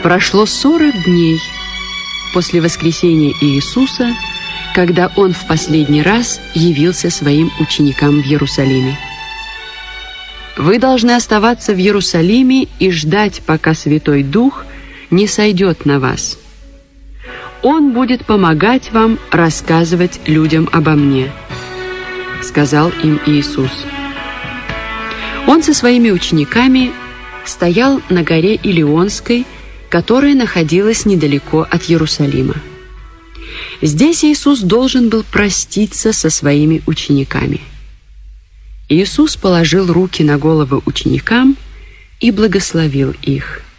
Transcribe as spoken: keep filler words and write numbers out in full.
Прошло сорок дней после воскресения Иисуса, когда Он в последний раз явился своим ученикам в Иерусалиме. «Вы должны оставаться в Иерусалиме и ждать, пока Святой Дух не сойдет на вас. Он будет помогать вам рассказывать людям обо мне», — сказал им Иисус. Он со своими учениками стоял на горе Илионской, которая находилась недалеко от Иерусалима. Здесь Иисус должен был проститься со своими учениками. Иисус положил руки на головы ученикам и благословил их.